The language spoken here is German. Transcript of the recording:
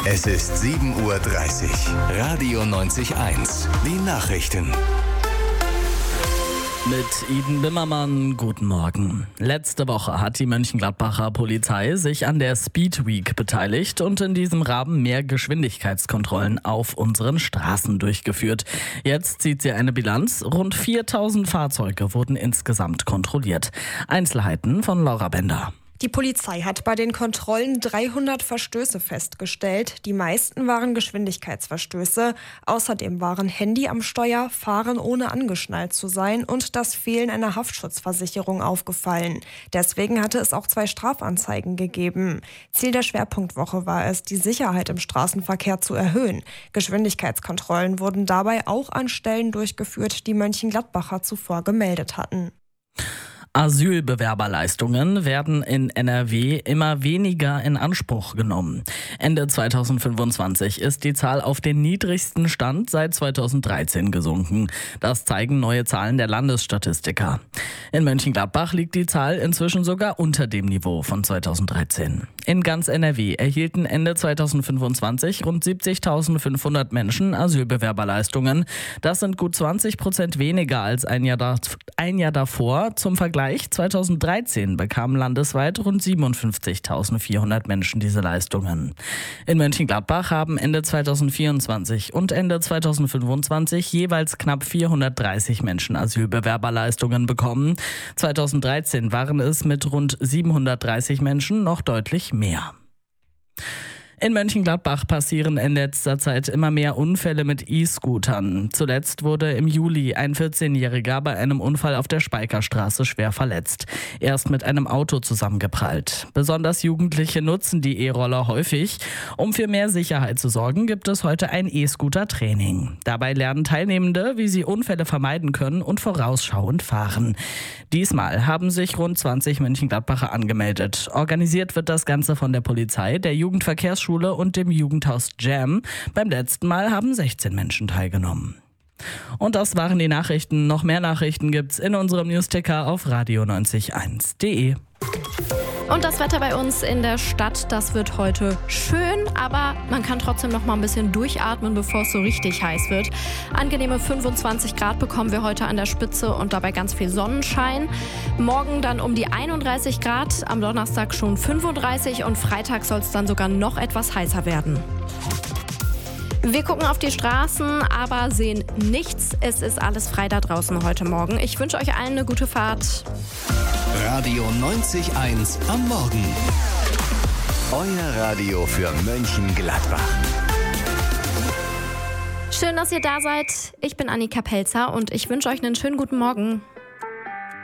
Es ist 7:30 Uhr. Radio 90.1. Die Nachrichten. Mit Iden Bimmermann, guten Morgen. Letzte Woche hat die Mönchengladbacher Polizei sich an der Speed Week beteiligt und in diesem Rahmen mehr Geschwindigkeitskontrollen auf unseren Straßen durchgeführt. Jetzt zieht sie eine Bilanz. Rund 4000 Fahrzeuge wurden insgesamt kontrolliert. Einzelheiten von Laura Bender. Die Polizei hat bei den Kontrollen 300 Verstöße festgestellt. Die meisten waren Geschwindigkeitsverstöße. Außerdem waren Handy am Steuer, Fahren ohne angeschnallt zu sein und das Fehlen einer Haftschutzversicherung aufgefallen. Deswegen hatte es auch 2 Strafanzeigen gegeben. Ziel der Schwerpunktwoche war es, die Sicherheit im Straßenverkehr zu erhöhen. Geschwindigkeitskontrollen wurden dabei auch an Stellen durchgeführt, die Mönchengladbacher zuvor gemeldet hatten. Asylbewerberleistungen werden in NRW immer weniger in Anspruch genommen. Ende 2025 ist die Zahl auf den niedrigsten Stand seit 2013 gesunken. Das zeigen neue Zahlen der Landesstatistiker. In Mönchengladbach liegt die Zahl inzwischen sogar unter dem Niveau von 2013. In ganz NRW erhielten Ende 2025 rund 70.500 Menschen Asylbewerberleistungen. Das sind gut 20% weniger als ein Jahr davor. Zum Vergleich 2013 bekamen landesweit rund 57.400 Menschen diese Leistungen. In Mönchengladbach haben Ende 2024 und Ende 2025 jeweils knapp 430 Menschen Asylbewerberleistungen bekommen. 2013 waren es mit rund 730 Menschen noch deutlich mehr. In Mönchengladbach passieren in letzter Zeit immer mehr Unfälle mit E-Scootern. Zuletzt wurde im Juli ein 14-Jähriger bei einem Unfall auf der Speicherstraße schwer verletzt. Er ist mit einem Auto zusammengeprallt. Besonders Jugendliche nutzen die E-Roller häufig. Um für mehr Sicherheit zu sorgen, gibt es heute ein E-Scooter-Training. Dabei lernen Teilnehmende, wie sie Unfälle vermeiden können und vorausschauend fahren. Diesmal haben sich rund 20 Mönchengladbacher angemeldet. Organisiert wird das Ganze von der Polizei, der Jugendverkehrsschule und dem Jugendhaus Jam. Beim letzten Mal haben 16 Menschen teilgenommen. Und das waren die Nachrichten. Noch mehr Nachrichten gibt's in unserem Newsticker auf radio901.de. Und das Wetter bei uns in der Stadt, das wird heute schön, aber man kann trotzdem noch mal ein bisschen durchatmen, bevor es so richtig heiß wird. Angenehme 25 Grad bekommen wir heute an der Spitze und dabei ganz viel Sonnenschein. Morgen dann um die 31 Grad, am Donnerstag schon 35 und Freitag soll es dann sogar noch etwas heißer werden. Wir gucken auf die Straßen, aber sehen nichts. Es ist alles frei da draußen heute Morgen. Ich wünsche euch allen eine gute Fahrt. Radio 90.1 am Morgen. Euer Radio für Mönchengladbach. Schön, dass ihr da seid. Ich bin Annika Pelzer und ich wünsche euch einen schönen guten Morgen.